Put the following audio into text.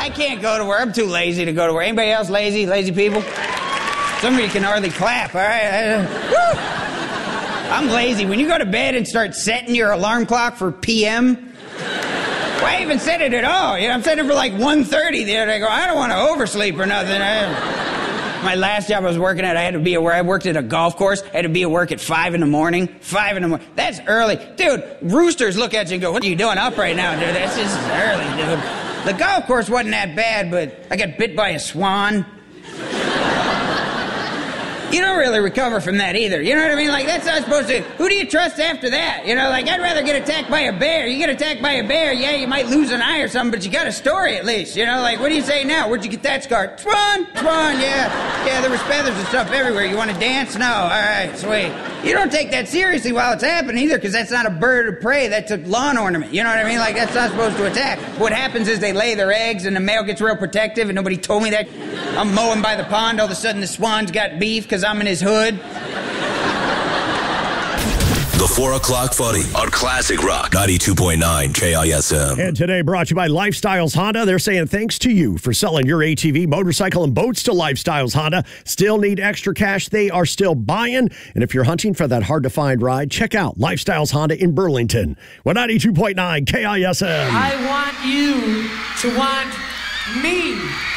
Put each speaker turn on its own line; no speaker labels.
I can't go to work. I'm too lazy to go to work. Anybody else lazy? Lazy people? Some of you can hardly clap, all right? I'm lazy. When you go to bed and start setting your alarm clock for PM, why even set it at all? You know, I'm setting it for like 1:30 the other day. I go, I don't want to oversleep or nothing. My last job I was working at, I worked at a golf course. I had to be at work at 5 in the morning. 5 in the morning. That's early. Dude, roosters look at you and go, what are you doing up right now, dude? That's just early, dude. The golf course wasn't that bad, but I got bit by a swan. You don't really recover from that either. You know what I mean? Like, that's not supposed to... Who do you trust after that? You know, like, I'd rather get attacked by a bear. You get attacked by a bear, yeah, you might lose an eye or something, but you got a story at least. You know, like, what do you say now? Where'd you get that scar? Swan, yeah. Yeah, there was feathers and stuff everywhere. You want to dance? No. All right, sweet. You don't take that seriously while it's happening either, because that's not a bird of prey. That's a lawn ornament. You know what I mean? Like, that's not supposed to attack. What happens is they lay their eggs, and the male gets real protective, and nobody told me that. I'm mowing by the pond. All of a sudden, the swan's got beef because I'm in his hood.
The 4 o'clock Funny on Classic Rock 92.9 KISM.
And today brought to you by Lifestyles Honda. They're saying thanks to you for selling your ATV, motorcycle, and boats to Lifestyles Honda. Still need extra cash? They are still buying. And if you're hunting for that hard-to-find ride, check out Lifestyles Honda in Burlington. 92.9 KISM.
I want you to want me.